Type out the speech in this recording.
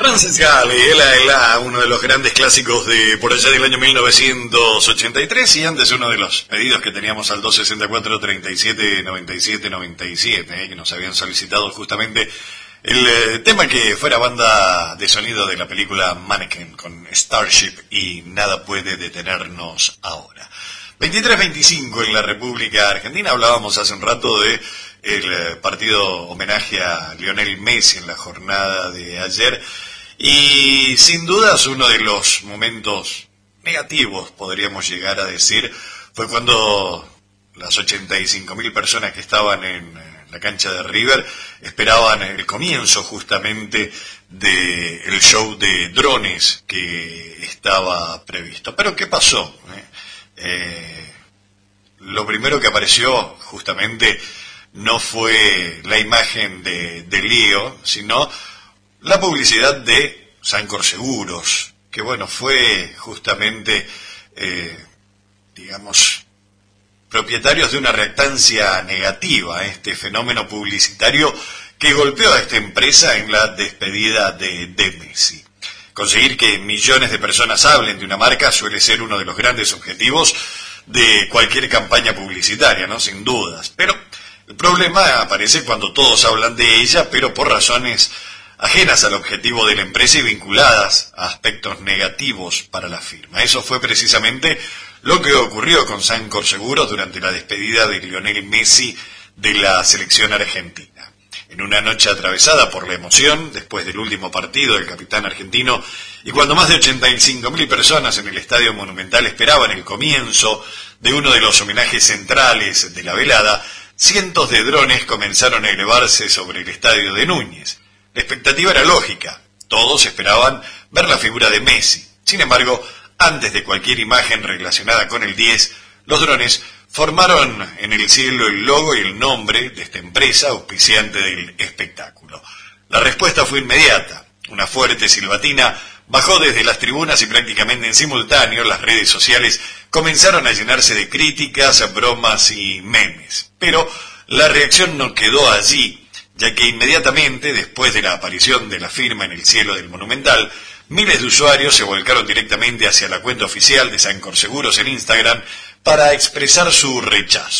Francis Galley, Ela, uno de los grandes clásicos de por allá del año 1983, y antes uno de los pedidos que teníamos al 264-37-97-97, que nos habían solicitado justamente el tema que fuera banda de sonido de la película Mannequin con Starship y Nada puede detenernos ahora. 23-25 en la República Argentina. Hablábamos hace un rato de el partido homenaje a Lionel Messi en la jornada de ayer, y sin dudas uno de los momentos negativos, podríamos llegar a decir, fue cuando las 85.000 personas que estaban en la cancha de River esperaban el comienzo justamente del show de drones que estaba previsto. Pero ¿qué pasó? Lo primero que apareció justamente no fue la imagen de Lío, sino la publicidad de Sancor Seguros, que bueno, fue justamente, propietarios de una reactancia negativa a este fenómeno publicitario que golpeó a esta empresa en la despedida de Messi. Conseguir que millones de personas hablen de una marca suele ser uno de los grandes objetivos de cualquier campaña publicitaria, ¿no? Sin dudas. Pero el problema aparece cuando todos hablan de ella, pero por razones ajenas al objetivo de la empresa y vinculadas a aspectos negativos para la firma. Eso fue precisamente lo que ocurrió con Sancor Seguros durante la despedida de Lionel Messi de la selección argentina. En una noche atravesada por la emoción, después del último partido del capitán argentino, y cuando más de 85.000 personas en el Estadio Monumental esperaban el comienzo de uno de los homenajes centrales de la velada, cientos de drones comenzaron a elevarse sobre el estadio de Núñez. La expectativa era lógica, todos esperaban ver la figura de Messi. Sin embargo, antes de cualquier imagen relacionada con el 10, los drones formaron en el cielo el logo y el nombre de esta empresa auspiciante del espectáculo. La respuesta fue inmediata. Una fuerte silbatina bajó desde las tribunas y prácticamente en simultáneo las redes sociales comenzaron a llenarse de críticas, bromas y memes. Pero la reacción no quedó allí, ya que inmediatamente después de la aparición de la firma en el cielo del Monumental, miles de usuarios se volcaron directamente hacia la cuenta oficial de Sancor Seguros en Instagram para expresar su rechazo.